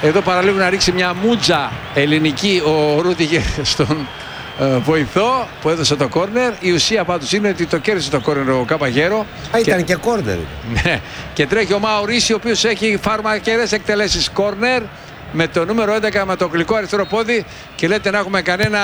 Εδώ παραλίγο να ρίξει μια μούτζα ελληνική ο Ρούντιγκερ στον βοηθό που έδωσε το κόρνερ. Η ουσία πάντως είναι ότι το κέρδισε το κόρνερ ο Καμπαγέρο. Ήταν και κόρνερ. Ναι, και τρέχει ο Μαουρίση, ο οποίος έχει φαρμακερές εκτελέσεις κόρνερ με το νούμερο 11 με το γλυκό αριστερό πόδι. Και λέτε να έχουμε κανένα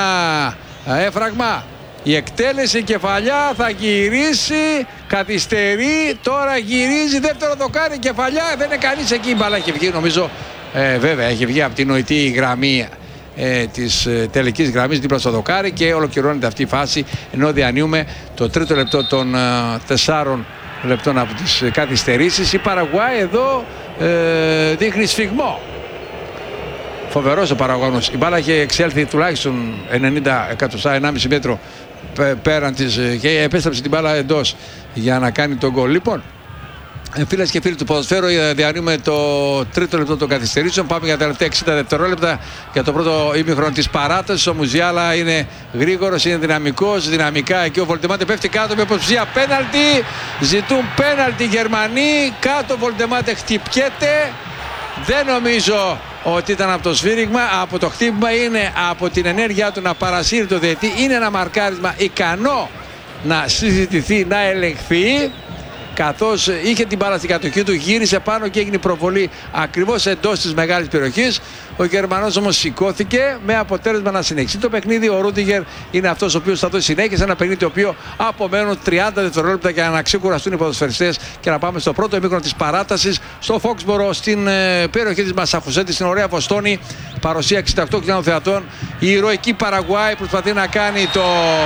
έφραγμα. Η εκτέλεση κεφαλιά, θα γυρίσει, καθυστερεί, τώρα γυρίζει, δεύτερο δοκάρι, κεφαλιά, δεν είναι κανείς εκεί. Η μπάλα έχει βγει, νομίζω, βέβαια έχει βγει από την νοητή γραμμή της τελικής γραμμής δίπλα στο δοκάρι και ολοκληρώνεται αυτή η φάση, ενώ διανύουμε το τρίτο λεπτό των 4 λεπτών από τις καθυστερήσεις. Η Παραγουάη εδώ δείχνει σφιγμό. Φοβερός ο Παραγουάνος. Η μπάλα είχε εξέλθει τουλάχιστον 90 εκατοστά, 1,5 μέτρο πέραν της και επέστρεψε την μπάλα εντός για να κάνει τον γκολ. Λοιπόν, φίλες και φίλοι του ποδοσφαίρου, διανύουμε το τρίτο λεπτό των καθυστερήσεων. Πάμε για τα τελευταία 60 δευτερόλεπτα για το πρώτο ημίχρονο της παράτασης. Ο Μουζιάλα είναι γρήγορος, είναι δυναμικός, δυναμικά εκεί ο Βολτεμάτε πέφτει κάτω με υποψία πέναλτι. Ζητούν πέναλτι οι Γερμανοί. Κάτω ο Βολτεμάτε χτυπιέται. Δεν νομίζω ότι ήταν από το σφύριγμα, από το χτύπημα, είναι από την ενέργειά του να παρασύρει το διαιτητή. Είναι ένα μαρκάρισμα ικανό να συζητηθεί, να ελεγχθεί. Καθώς είχε την μπάλα στην κατοχή του, γύρισε πάνω και έγινε προβολή ακριβώς εντός της μεγάλης περιοχής. Ο Γερμανός όμως σηκώθηκε με αποτέλεσμα να συνεχίσει το παιχνίδι. Ο Ρούντιγκερ είναι αυτός ο οποίος θα δώσει συνέχεια σε ένα παιχνίδι το οποίο απομένουν 30 δευτερόλεπτα για να ξεκουραστούν οι ποδοσφαιριστές και να πάμε στο πρώτο ημίχρονο της παράτασης στο Φόξμπορο, στην περιοχή της Μασαχουσέτη, στην ωραία Βοστόνη. Παρουσία 68.000 θεατών. Η ηρωική Παραγουάη προσπαθεί να κάνει το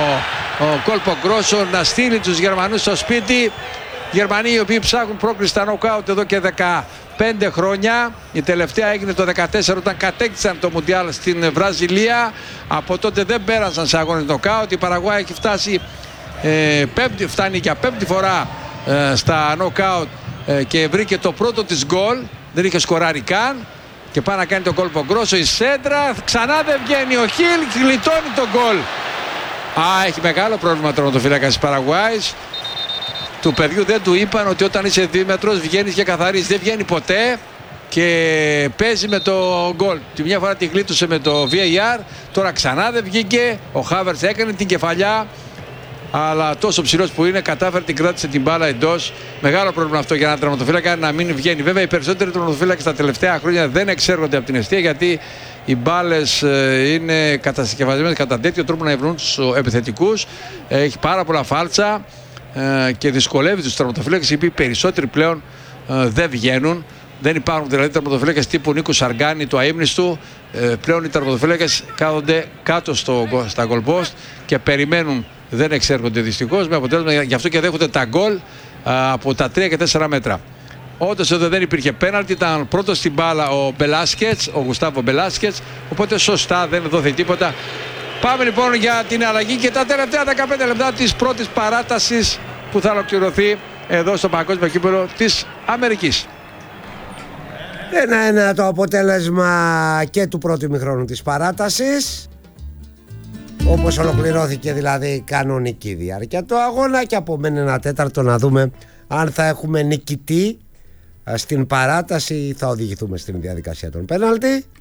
κόλπο γκρόσο, να στείλει τους Γερμανούς στο σπίτι. Γερμανοί οι οποίοι ψάχνουν πρόκριση στα νοκάουτ εδώ και 15 χρόνια. Η τελευταία έγινε το 2014 όταν κατέκτησαν το Μουντιάλ στην Βραζιλία. Από τότε δεν πέρασαν σε αγώνες νοκάουτ. Η Παραγουάη έχει φτάνει για πέμπτη φορά στα νοκάουτ και βρήκε το πρώτο της γκολ. Δεν είχε σκοράρει καν. Και πάει να κάνει τον κόλπο γκρόσο. Η σέντρα ξανά δεν βγαίνει. Ο Χιλ γλιτώνει τον γκολ. Έχει μεγάλο πρόβλημα τερματοφύλακας της Παραγουάης. Του παιδιού δεν του είπαν ότι όταν είσαι δίμετρος βγαίνεις και καθαρίζεις. Δεν βγαίνει ποτέ και παίζει με το γκολ. Τη μια φορά τη γλίτωσε με το VAR, τώρα ξανά δεν βγήκε. Ο Χάβερτς έκανε την κεφαλιά, αλλά τόσο ψηλός που είναι κατάφερε, την κράτησε την μπάλα εντός. Μεγάλο πρόβλημα αυτό για έναν τερματοφύλακα να μην βγαίνει. Βέβαια οι περισσότεροι τερματοφύλακες τα τελευταία χρόνια δεν εξέρχονται από την ευθεία, γιατί οι μπάλες είναι κατασκευασμένες κατά τέτοιο τρόπο να ευρούν τους επιθετικούς. Έχει πάρα πολλά φάλτσα και δυσκολεύει τους τερματοφύλακες, οι οποίοι περισσότεροι πλέον δεν βγαίνουν. Δεν υπάρχουν δηλαδή τερματοφύλακες τύπου Νίκου Σαργκάνη, του αείμνηστου. Πλέον οι τερματοφύλακες κάθονται κάτω στα goal post και περιμένουν. Δεν εξέρχονται δυστυχώς, με αποτέλεσμα γι' αυτό και δέχονται τα γκολ από τα 3 και 4 μέτρα. Όντως εδώ δεν υπήρχε πέναλτι, ήταν πρώτος στην μπάλα ο Μπελάσκετς, ο Γουστάβο Μπελάσκετς, οπότε σωστά δεν δόθηκε τίποτα. Πάμε λοιπόν για την αλλαγή και τα τελευταία 15 λεπτά της πρώτης παράτασης που θα ολοκληρωθεί εδώ στο Παγκόσμιο Κύπελλο της Αμερικής. 1-1 το αποτέλεσμα και του πρώτου ημιχρόνου της παράτασης, όπως ολοκληρώθηκε δηλαδή η κανονική διάρκεια του αγώνα, και απομένει ένα τέταρτο να δούμε αν θα έχουμε νικητή στην παράταση ή θα οδηγηθούμε στην διαδικασία των πέναλτι.